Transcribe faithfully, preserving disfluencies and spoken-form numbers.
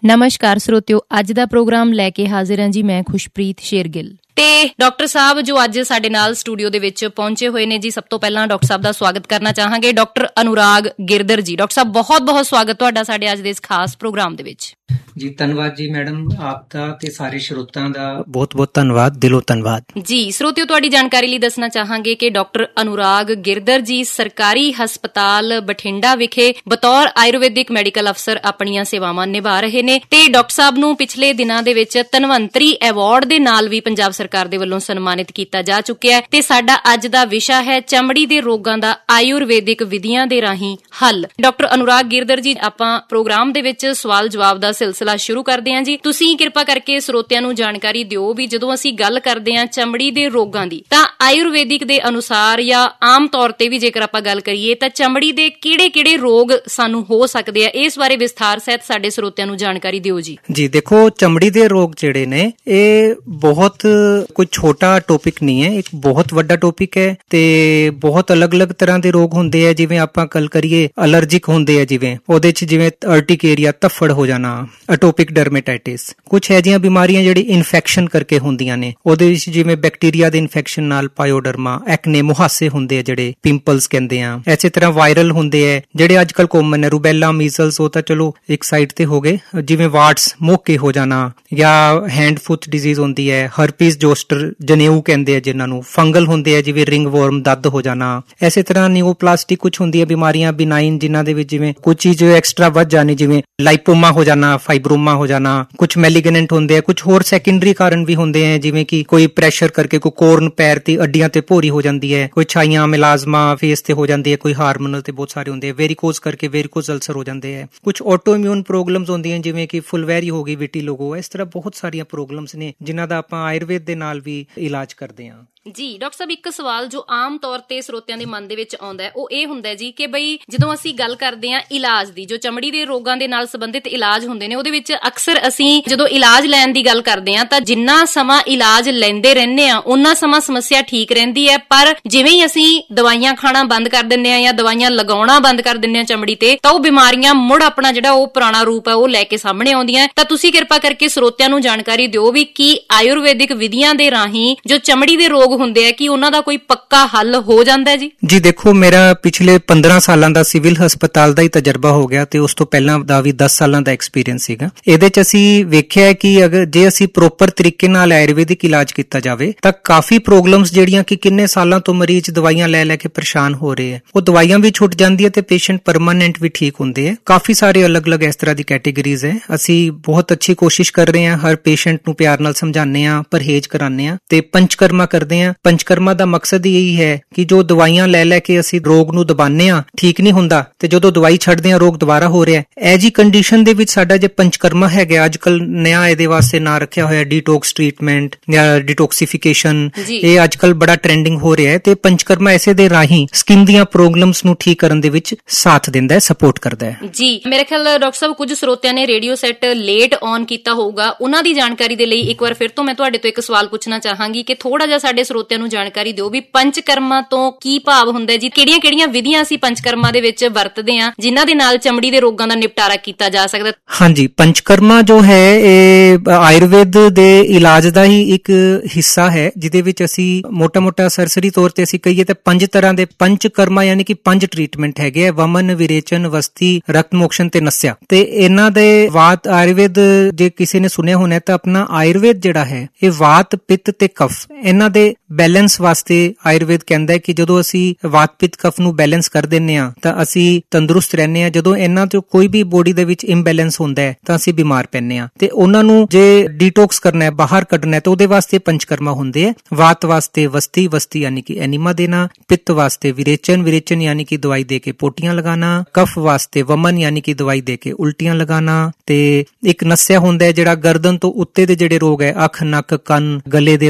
ਨਮਸਕਾਰ ਸਰੋਤਿਓ, ਅੱਜ ਦਾ ਪ੍ਰੋਗਰਾਮ ਲੈ ਕੇ ਹਾਜ਼ਰ ਹਾਂ ਜੀ ਮੈਂ ਖੁਸ਼ਪ੍ਰੀਤ ਸ਼ੇਰਗਿੱਲ ਤੇ ਡਾਕਟਰ ਸਾਹਿਬ ਜੋ ਅੱਜ ਸਾਡੇ ਨਾਲ ਸਟੂਡੀਓ ਦੇ ਵਿੱਚ ਪਹੁੰਚੇ ਹੋਏ ਨੇ ਜੀ। ਸਭ ਤੋਂ ਪਹਿਲਾਂ ਡਾਕਟਰ ਸਾਹਿਬ ਦਾ ਸਵਾਗਤ ਕਰਨਾ ਚਾਹਾਂਗੇ, ਡਾਕਟਰ ਅਨੁਰਾਗ ਗਿਰਦਰ ਜੀ। ਡਾਕਟਰ ਸਾਹਿਬ ਬਹੁਤ ਬਹੁਤ ਸਵਾਗਤ ਤੁਹਾਡਾ ਸਾਡੇ ਅੱਜ ਦੇ ਇਸ ਖਾਸ ਪ੍ਰੋਗਰਾਮ ਦੇ ਵਿੱਚ। ਜੀ ਧੰਨਵਾਦ ਜੀ ਮੈਡਮ, ਆਪ ਦਾ ਤੇ ਸਾਰੇ ਸਰੋਤਿਆਂ ਦਾ ਬਹੁਤ ਬਹੁਤ ਧੰਨਵਾਦ, ਦਿਲੋਂ ਧੰਨਵਾਦ ਜੀ। ਸਰੋਤਿਓ, ਤੁਹਾਡੀ ਜਾਣਕਾਰੀ ਲਈ ਦੱਸਣਾ ਚਾਹਾਂਗੇ ਕਿ ਡਾਕਟਰ ਅਨੁਰਾਗ ਗਿਰਦਰ ਜੀ ਸਰਕਾਰੀ ਹਸਪਤਾਲ ਬਠਿੰਡਾ ਵਿਖੇ ਬਤੌਰ ਆਯੁਰਵੈਦਿਕ ਮੈਡੀਕਲ ਅਫਸਰ ਆਪਣੀਆਂ ਸੇਵਾਵਾਂ ਨਿਭਾ ਰਹੇ ਨੇ ਤੇ ਡਾਕਟਰ ਸਾਹਿਬ ਨੂੰ ਪਿਛਲੇ ਦਿਨਾਂ ਦੇ ਵਿੱਚ ਧਨਵੰਤਰੀ ਐਵਾਰਡ ਦੇ ਨਾਲ ਵੀ ਪੰਜਾਬ ਸਰਕਾਰ ਦੇ ਵੱਲੋਂ ਸਨਮਾਨਿਤ ਕੀਤਾ ਜਾ ਚੁੱਕਿਆ ਹੈ ਤੇ ਸਾਡਾ ਅੱਜ ਦਾ ਵਿਸ਼ਾ ਹੈ ਚਮੜੀ ਦੇ ਰੋਗਾਂ ਦਾ ਆਯੁਰਵੈਦਿਕ ਵਿਧੀਆਂ ਦੇ ਰਾਹੀਂ ਹੱਲ। ਡਾਕਟਰ ਅਨੁਰਾਗ ਗਿਰਦਰ ਜੀ, ਆਪਾਂ ਪ੍ਰੋਗਰਾਮ ਦੇ ਵਿੱਚ ਸਵਾਲ ਜਵਾਬ ਦਾ ਸਿਲਸਿਲਾ ਸ਼ੁਰੂ ਕਰਦੇ ਹਾਂ ਜੀ। ਤੁਸੀਂ ਕਿਰਪਾ ਕਰਕੇ ਸਰੋਤਿਆਂ ਨੂੰ ਜਾਣਕਾਰੀ ਦਿਓ ਵੀ ਜਦੋਂ ਅਸੀਂ ਗੱਲ ਕਰਦੇ ਹਾਂ ਚਮੜੀ ਦੇ ਰੋਗਾਂ ਦੀ ਤਾਂ ਆਯੁਰਵੈਦਿਕ ਦੇ ਅਨੁਸਾਰ ਜਾਂ ਆਮ ਤੌਰ ਤੇ ਵੀ ਜੇਕਰ ਆਪਾਂ ਗੱਲ ਕਰੀਏ ਤਾਂ ਚਮੜੀ ਦੇ ਕਿਹੜੇ-ਕਿਹੜੇ ਰੋਗ ਸਾਨੂੰ ਹੋ ਸਕਦੇ ਆ, ਇਸ ਬਾਰੇ ਵਿਸਥਾਰ ਸਹਿਤ ਸਾਡੇ ਸਰੋਤਿਆਂ ਨੂੰ ਜਾਣਕਾਰੀ ਦਿਓ ਜੀ। ਜੀ ਦੇਖੋ, ਚਮੜੀ ਦੇ ਰੋਗ ਜਿਹੜੇ ਨੇ ਇਹ ਬਹੁਤ ਕੋਈ ਛੋਟਾ ਟੌਪਿਕ ਨਹੀਂ ਹੈ, ਇੱਕ ਬਹੁਤ ਵੱਡਾ ਟੌਪਿਕ ਹੈ ਤੇ ਬਹੁਤ ਅਲੱਗ-ਅਲੱਗ ਤਰ੍ਹਾਂ ਦੇ ਰੋਗ ਹੁੰਦੇ ਆ। ਜਿਵੇਂ ਆਪਾਂ ਗੱਲ ਕਰੀਏ ਅਲਰਜਿਕ ਹੁੰਦੇ ਆ, ਜਿਵੇਂ ਉਹਦੇ ਚ ਜਿਵੇਂ ਅਰਟੀਕੇਰੀਆ, ਧੱਫੜ ਹੋ ਜਾਣਾ, ਅਟੋਪਿਕ ਡਰਮੇਟਾਈਟਿਸ, ਕੁਛ ਹੈ ਜਿਹੀਆਂ ਬਿਮਾਰੀਆਂ ਜਿਹੜੀ ਇਨਫੈਕਸ਼ਨ ਕਰਕੇ ਹੁੰਦੀਆਂ ਨੇ। ਉਹਦੇ ਵਿੱਚ ਜਿਵੇਂ ਬੈਕਟੀਰੀਆ ਦੇ ਇਨਫੈਕਸ਼ਨ ਨਾਲ ਪਾਇਓਡਰਮਾ, ਐਕਨੇ, ਮੁਹਾਸੇ ਹੁੰਦੇ ਆ ਜਿਹੜੇ ਪਿੰਪਲਸ ਕਹਿੰਦੇ ਆ। ਇਸੇ ਤਰ੍ਹਾਂ ਵਾਇਰਲ ਹੁੰਦੇ ਆ ਜਿਹੜੇ ਅੱਜ ਕੱਲ ਕਾਮਨ ਹੈ, ਰੂਬੈਲਾ, ਮੀਜ਼ਲਸ, ਉਹ ਤਾਂ ਚਲੋ ਇੱਕ ਸਾਈਡ ਤੇ ਹੋ ਗਏ। ਜਿਵੇਂ ਵਾਰਟਸ, ਮੋਕੇ ਹੋ ਜਾਣਾ ਜਾਂ ਹੈਂਡ ਫੁੱਟ ਡਿਜ਼ੀਜ਼ ਹੁੰਦੀ ਹੈ, ਹਰਪੀਸ ਜੋਸਟਰ, ਜਨੇਊ ਕਹਿੰਦੇ ਆ ਜਿਨ੍ਹਾਂ ਨੂੰ। ਫੰਗਲ ਹੁੰਦੇ ਆ ਜਿਵੇਂ ਰਿੰਗ ਵਰਮ, ਦੱਦ ਹੋ ਜਾਣਾ। ਇਸੇ ਤਰ੍ਹਾਂ ਨਿਓਪਲਾਸਟਿਕ ਕੁਛ ਹੁੰਦੀ ਹੈ ਬਿਮਾਰੀਆਂ ਬਿਨਾਈਨ, ਜਿਨ੍ਹਾਂ ਦੇ ਵਿੱਚ ਜਿਵੇਂ ਕੁਝ ਚੀਜ਼ ਐਕਸਟਰਾ ਵੱਧ ਜਾਣੀ, ਜਿਵੇਂ ਲਾਈਪੋਮਾ ਹੋ ਜਾਣਾ, ਫਾਈਬਰੋਮਾ ਹੋ ਜਾਣਾ। ਕੁਝ ਮੈਲੀਗਨੈਂਟ ਹੁੰਦੇ ਆ, ਕੁਝ ਹੋਰ ਸੈਕੰਡਰੀ ਕਾਰਨ ਵੀ ਹੁੰਦੇ ਆ, ਜਿਵੇਂ ਕਿ ਕੋਈ ਪ੍ਰੈਸ਼ਰ ਕਰਕੇ ਕੋਈ ਕੋਰਨ ਪੈਰ ਤੇ ਅੱਡੀਆਂ ਤੇ ਭੋਰੀ ਹੋ ਜਾਂਦੀ ਹੈ, ਕੋਈ ਛਾਈਆਂ ਮਿਲਾਜ਼ਮਾ ਫੇਸ ਤੇ ਹੋ ਜਾਂਦੀ ਹੈ, ਕੋਈ ਹਾਰਮੋਨਲ ਤੇ ਬਹੁਤ ਸਾਰੇ ਹੁੰਦੇ ਆ, ਵੈਰੀਕੋਜ਼ ਕਰਕੇ ਵੈਰੀਕੋਜ਼ ਅਲਸਰ ਹੋ ਜਾਂਦੇ ਆ। ਕੁਝ ਆਟੋ ਇਮਿਊਨ ਪ੍ਰੋਬਲਮਸ ਹੁੰਦੀਆਂ ਜਿਵੇਂ ਕਿ ਫੁਲਵੈਰੀ ਹੋ ਗਈ, ਵਿਟੀਲੋਗੋ, ਇਸ ਤਰ੍ਹਾਂ ਬਹੁਤ ਸਾਰੀਆਂ ਪ੍ਰੋਬਲਮਸ ਨੇ ਜਿਨ੍ਹਾਂ ਦਾ ਆਪਾਂ ਆਯੁਰਵੇਦ ਦੇ ਨਾਲ ਵੀ ਇਲਾਜ ਕਰਦੇ ਹਾਂ। ਜੀ ਡਾਕਟਰ ਸਾਹਿਬ, ਇੱਕ ਸਵਾਲ ਜੋ ਆਮ ਤੌਰ ਤੇ ਸਰੋਤਿਆਂ ਦੇ ਮਨ ਦੇ ਵਿੱਚ ਆਉਂਦਾ ਹੈ ਉਹ ਇਹ ਹੁੰਦਾ ਜੀ ਕਿ ਬਈ ਜਦੋਂ ਅਸੀਂ ਗੱਲ ਕਰਦੇ ਹਾਂ ਇਲਾਜ ਦੀ, ਜੋ ਚਮੜੀ ਦੇ ਰੋਗਾਂ ਦੇ ਨਾਲ ਸੰਬੰਧਿਤ ਇਲਾਜ ਹੁੰਦੇ ਨੇ, ਉਹਦੇ ਵਿੱਚ ਅਕਸਰ ਅਸੀਂ ਜਦੋਂ ਇਲਾਜ ਲੈਣ ਦੀ ਗੱਲ ਕਰਦੇ ਹਾਂ ਤਾਂ ਜਿੰਨਾ ਸਮਾਂ ਇਲਾਜ ਲੈਂਦੇ ਰਹਿੰਦੇ ਆ ਉਹਨਾਂ ਸਮਾਂ ਸਮੱਸਿਆ ਠੀਕ ਰਹਿੰਦੀ ਹੈ, ਪਰ ਜਿਵੇਂ ਹੀ ਅਸੀਂ ਦਵਾਈਆਂ ਖਾਣਾ ਬੰਦ ਕਰ ਦਿੰਦੇ ਆ ਜਾਂ ਦਵਾਈਆਂ ਲਗਾਉਣਾ ਬੰਦ ਕਰ ਦਿੰਦੇ ਆ ਚਮੜੀ ਤੇ, ਤਾਂ ਉਹ ਬਿਮਾਰੀਆਂ ਮੁੜ ਆਪਣਾ ਜਿਹੜਾ ਉਹ ਪੁਰਾਣਾ ਰੂਪ ਹੈ ਉਹ ਲੈ ਕੇ ਸਾਹਮਣੇ ਆਉਂਦੀਆਂ। ਤਾਂ ਤੁਸੀਂ ਕਿਰਪਾ ਕਰਕੇ ਸਰੋਤਿਆਂ ਨੂੰ ਜਾਣਕਾਰੀ ਦਿਓ ਵੀ ਕੀ ਆਯੁਰਵੈਦਿਕ ਵਿਧੀਆਂ ਦੇ ਰਾਹੀਂ ਜੋ ਚਮੜੀ ਦੇ ਰੋਗ ਹੁੰਦੇ ਆ ਕਿ ਉਹਨਾਂ ਦਾ ਕੋਈ ਪੱਕਾ ਹੱਲ ਹੋ ਜਾਂਦਾ ਜੀ? ਜੀ ਦੇਖੋ, ਮੇਰਾ ਪਿਛਲੇ ਪੰਦਰਾਂ ਸਾਲਾਂ ਦਾ ਸਿਵਲ ਹਸਪਤਾਲ ਦਾ ਹੀ ਤਜਰਬਾ ਹੋ ਗਿਆ ਤੇ ਉਸ ਤੋਂ ਪਹਿਲਾਂ ਦਾ ਵੀ ਦਸ ਸਾਲਾਂ ਦਾ ਐਕਸਪੀਰੀਅੰਸ ਸੀਗਾ। ਇਹਦੇ ਚ ਅਸੀਂ ਵੇਖਿਆ ਕਿ ਅਗਰ ਜੇ ਅਸੀਂ ਪ੍ਰੋਪਰ ਤਰੀਕੇ ਨਾਲ ਆਯੁਰਵੈਦਿਕ ਇਲਾਜ ਕੀਤਾ ਜਾਵੇ ਤਾਂ ਕਾਫੀ ਪ੍ਰੋਬਲਮਸ ਜਿਹੜੀਆਂ ਕਿ ਕਿੰਨੇ ਸਾਲਾਂ ਤੋਂ ਮਰੀਜ਼ ਦਵਾਈਆਂ ਲੈ ਲੈ ਕੇ ਪਰੇਸ਼ਾਨ ਹੋ ਰਹੇ ਹੈ, ਉਹ ਦਵਾਈਆਂ ਵੀ ਛੁੱਟ ਜਾਂਦੀ ਹੈ ਤੇ ਪੇਸ਼ੈਂਟ ਪਰਮਾਨੈਂਟ ਵੀ ਠੀਕ ਹੁੰਦੇ ਹੈ। ਕਾਫੀ ਸਾਰੇ ਅਲੱਗ-ਅਲੱਗ ਇਸ ਤਰ੍ਹਾਂ ਦੀ ਕੈਟੇਗਰੀਜ਼ ਹੈ। ਅਸੀਂ ਬਹੁਤ ਅੱਛੀ ਕੋਸ਼ਿਸ਼ ਕਰ ਰਹੇ ਹਾਂ, ਹਰ ਪੇਸ਼ੈਂਟ ਨੂੰ ਪਿਆਰ ਨਾਲ ਸਮਝਾਉਂਦੇ ਹਾਂ, ਪਰਹੇਜ਼ ਕਰਾਉਂਦੇ ਹਾਂ ਤੇ ਪੰਚਕਰਮਾ ਕਰਦੇ ਹਾਂ। ਪੰਚਕਰਮਾ ਦਾ ਮਕਸਦ ਇਹੀ ਹੈ ਕਿ ਜੋ ਦਵਾਈਆਂ ਲੈ ਲੈ ਕੇ ਅਸੀਂ ਰੋਗ ਨੂੰ ਦਬਾਉਂਦੇ ਹਾਂ, ਠੀਕ ਨਹੀਂ ਹੁੰਦਾ, ਤੇ ਜਦੋਂ ਦਵਾਈ ਛੱਡਦੇ ਹਾਂ ਰੋਗ ਦੁਬਾਰਾ ਹੋ ਰਿਹਾ। ਇਹ ਜੀ ਕੰਡੀਸ਼ਨ ਦੇ ਵਿੱਚ ਸਾਡਾ ਜੇ ਪੰਚਕਰਮਾ ਹੈਗਾ, ਅੱਜ ਕੱਲ ਨਿਆ ਇਹਦੇ ਵਾਸਤੇ ਨਾਂ ਰੱਖਿਆ ਹੋਇਆ ਡੀਟੌਕਸ ਟ੍ਰੀਟਮੈਂਟ ਜਾਂ ਡੀਟੌਕਸੀਫਿਕੇਸ਼ਨ, ਇਹ ਅੱਜ ਕੱਲ ਬੜਾ ਟ੍ਰੈਂਡਿੰਗ ਹੋ ਰਿਹਾ ਹੈ ਤੇ ਪੰਚਕਰਮਾ ਐਸੇ ਦੇ ਰਾਹੀਂ ਸਕਿਨ ਦੀਆਂ ਪ੍ਰੋਬਲਮਸ ਨੂੰ ਠੀਕ ਕਰਨ ਦੇ ਵਿੱਚ ਸਾਥ ਦਿੰਦਾ ਹੈ, ਸਪੋਰਟ ਕਰਦਾ ਹੈ। ਜੀ ਮੇਰੇ ਖਿਆਲ ਡਾਕਟਰ ਸਾਹਿਬ ਕੁਝ ਸਰੋਤਿਆਂ ਨੇ ਰੇਡੀਓ ਸੈੱਟ ਲੇਟ ਔਨ ਕੀਤਾ ਹੋਊਗਾ, ਉਹਨਾਂ ਦੀ ਜਾਣਕਾਰੀ ਦੇ ਲਈ ਇੱਕ ਵਾਰ ਫਿਰ ਤੋਂ ਮੈਂ ਤੁਹਾਡੇ ਤੋਂ ਇੱਕ ਸਵਾਲ ਪੁੱਛਣਾ ਚਾਹਾਂਗੀ ਕਿ ਥੋੜਾ ਜਿਹਾ ਸਾਡੇ ਸਰੋਤਿਆਂ ਨੂੰ ਜਾਣਕਾਰੀ ਦਿਓ ਵੀ ਪੰਚਕਰਮਾ ਤੋਂ ਕੀ ਭਾਵ ਹੁੰਦਾ ਜੀ? ਕਿਹੜੀਆਂ-ਕਿਹੜੀਆਂ ਵਿਧੀਆਂ ਅਸੀਂ ਪੰਚਕਰਮਾ ਦੇ ਵਿੱਚ ਵਰਤਦੇ ਹਾਂ ਜਿਨ੍ਹਾਂ ਦੇ ਨਾਲ ਚਮੜੀ ਦੇ ਰੋਗਾਂ ਦਾ ਨਿਪਟਾਰਾ ਕੀਤਾ ਜਾ ਸਕਦਾ? ਹਾਂਜੀ, ਪੰਚਕਰਮਾ ਜੋ ਹੈ ਇਹ ਆਯੁਰਵੇਦ ਦੇ ਇਲਾਜ ਦਾ ਹੀ ਇੱਕ ਹਿੱਸਾ ਹੈ, ਜਿਹਦੇ ਵਿੱਚ ਅਸੀਂ ਮੋਟਾ-ਮੋਟਾ ਸਰਸਰੀ ਤੌਰ ਤੇ ਅਸੀਂ ਕਹੀਏ ਤਾਂ ਪੰਜ ਤਰ੍ਹਾਂ ਦੇ ਪੰਚਕਰਮਾ ਯਾਨੀ ਕਿ ਪੰਜ ਟ੍ਰੀਟਮੈਂਟ ਹੈਗੇ ਆ: ਵਮਨ, ਵਿਰੇਚਨ, ਵਸਤੀ, ਰਕਤ ਮੋਕਸ਼ਨ ਤੇ ਨਸਿਆ। ਤੇ ਇਹਨਾਂ ਦੇ ਵਾਤ ਆਯੁਰਵੇਦ ਜੇ ਕਿਸੇ ਨੇ ਸੁਣਿਆ ਹੋਣਾ ਤਾਂ ਆਪਣਾ ਆਯੁਰਵੇਦ ਜਿਹੜਾ ਹੈ ਇਹ ਵਾਤ, ਪਿੱਤ ਤੇ ਕਫ ਇਹਨਾਂ ਦੇ ਬੈਲੈਂਸ ਵਾਸਤੇ ਆਯੁਰਵੇਦ ਕਹਿੰਦਾ ਹੈ ਕਿ ਜਦੋਂ ਅਸੀਂ ਵਾਤ, ਪਿੱਤ, ਕਫ ਨੂੰ ਬੈਲੈਂਸ ਕਰ ਦਿੰਨੇ ਆ ਤਾਂ ਅਸੀਂ ਤੰਦਰੁਸਤ ਰਹਿੰਦੇ ਆ। ਜਦੋਂ ਇਹਨਾਂ ਤੋਂ ਕੋਈ ਵੀ ਬੋਡੀ ਦੇ ਵਿੱਚ ਇੰਬੈਲੈਂਸ ਹੁੰਦਾ ਹੈ ਤਾਂ ਅਸੀਂ ਬਿਮਾਰ ਪੈਂਦੇ ਆ ਤੇ ਉਹਨਾਂ ਨੂੰ ਜੇ ਡੀਟੌਕਸ ਕਰਨਾ ਹੈ, ਬਾਹਰ ਕੱਢਣਾ ਹੈ, ਤਾਂ ਉਹਦੇ ਵਾਸਤੇ ਪੰਚਕਰਮਾ ਹੁੰਦੇ ਆ। ਵਾਤ ਵਾਸਤੇ ਵਸਤੀ, ਵਸਤੀ ਯਾਨੀ ਕਿ ਐਨੀਮਾ ਦੇਣਾ, ਪਿੱਤ ਵਾਸਤੇ ਵਿਰੇਚਨ, ਵਿਰੇਚਨ ਯਾਨੀ ਕਿ ਦਵਾਈ ਦੇ ਕੇ ਪੋਟੀਆਂ ਲਗਾਣਾ, ਕਫ ਵਾਸਤੇ ਵਮਨ ਯਾਨੀ ਕਿ ਦਵਾਈ ਦੇ ਕੇ ਉਲਟੀਆਂ ਲਗਾਣਾ, ਤੇ ਇੱਕ ਨਸਿਆ ਹੁੰਦਾ ਹੈ ਜਿਹੜਾ ਗਰਦਨ ਤੋਂ ਉੱਤੇ ਦੇ ਜਿਹੜੇ ਰੋਗ ਹੈ, ਅੱਖ, ਨੱਕ, ਕੰਨ, ਗਲੇ ਦੇ